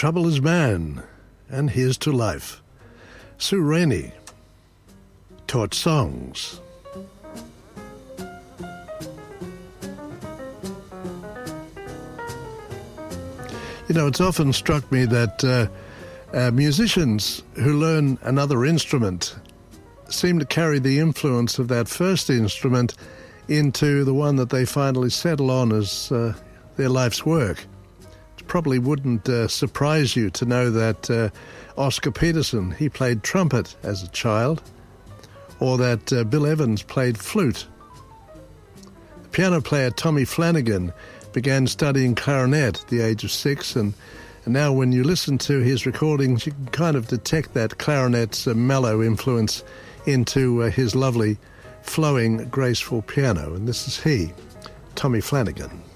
Trouble is Man, and Here's to Life. Sue Rainey taught songs. You know, it's often struck me that musicians who learn another instrument seem to carry the influence of that first instrument into the one that they finally settle on as their life's work. It probably wouldn't surprise you to know that Oscar Peterson, he played trumpet as a child, or that Bill Evans played flute. The piano player Tommy Flanagan began studying clarinet at the age of 6, and now when you listen to his recordings, you can kind of detect that clarinet's mellow influence into his lovely, flowing, graceful piano. And this is he, Tommy Flanagan.